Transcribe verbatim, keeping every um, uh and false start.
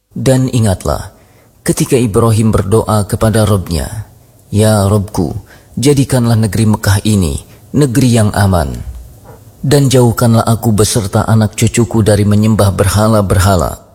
Dan ingatlah, ketika Ibrahim berdoa kepada Rabb-Nya, "Ya Rabbku, jadikanlah negeri Mekah ini negeri yang aman, dan jauhkanlah aku beserta anak cucuku dari menyembah berhala-berhala."